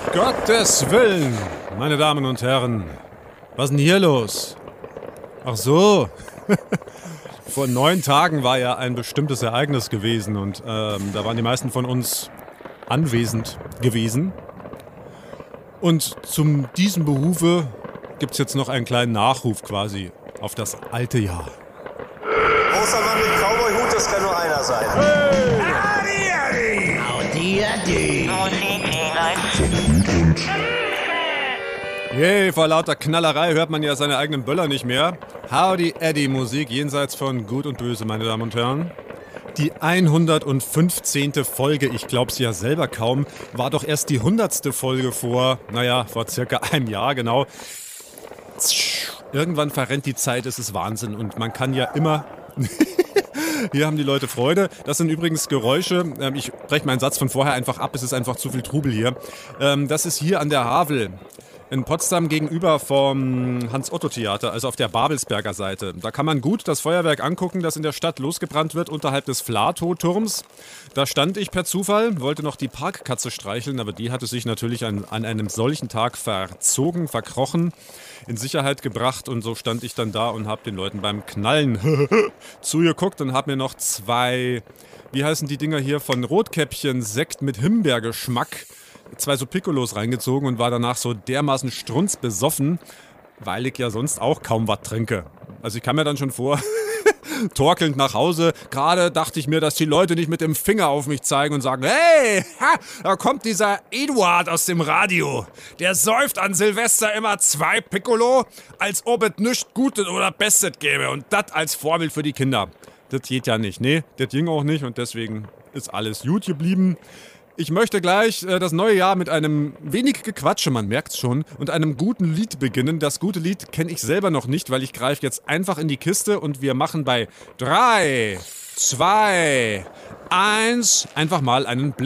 Gottes Willen, meine Damen und Herren, was ist denn hier los? Ach so, vor 9 Tagen war ja ein bestimmtes Ereignis gewesen und da waren die meisten von uns anwesend gewesen. Und zu diesem Behufe gibt es jetzt noch einen kleinen Nachruf quasi auf das alte Jahr. Großer Mann mit Cowboy-Hut, das kann nur einer sein. Yay, vor lauter Knallerei hört man ja seine eigenen Böller nicht mehr. Howdy Eddie Musik jenseits von Gut und Böse, meine Damen und Herren. Die 115. Folge, ich glaub's ja selber kaum, war doch erst die 100. Folge vor circa einem Jahr, genau. Irgendwann verrennt die Zeit, es ist Wahnsinn und man kann ja immer... Hier haben die Leute Freude. Das sind übrigens Geräusche. Ich breche meinen Satz von vorher einfach ab. Es ist einfach zu viel Trubel hier. Das ist hier an der Havel in Potsdam gegenüber vom Hans-Otto-Theater, also auf der Babelsberger Seite. Da kann man gut das Feuerwerk angucken, das in der Stadt losgebrannt wird, unterhalb des Flatow-Turms. Da stand ich per Zufall, wollte noch die Parkkatze streicheln, aber die hatte sich natürlich an einem solchen Tag verzogen, verkrochen, in Sicherheit gebracht und so stand ich dann da und habe den Leuten beim Knallen zugeguckt und habe mir noch 2, wie heißen die Dinger hier, von Rotkäppchen Sekt mit Himbeergeschmack, 2 so Piccolos reingezogen und war danach so dermaßen strunzbesoffen, weil ich ja sonst auch kaum was trinke. Also ich kam mir dann schon vor, torkelnd nach Hause. Gerade dachte ich mir, dass die Leute nicht mit dem Finger auf mich zeigen und sagen, hey, da kommt dieser Eduard aus dem Radio. Der säuft an Silvester immer 2 Piccolo, als ob es nichts Gutes oder Bestes gäbe. Und das als Vorbild für die Kinder. Das geht ja nicht. Nee, das ging auch nicht und deswegen ist alles gut geblieben. Ich möchte gleich das neue Jahr mit einem wenig Gequatsche, man merkt's schon, und einem guten Lied beginnen. Das gute Lied kenne ich selber noch nicht, weil ich greife jetzt einfach in die Kiste und wir machen bei 3, 2, 1 einfach mal einen Blick.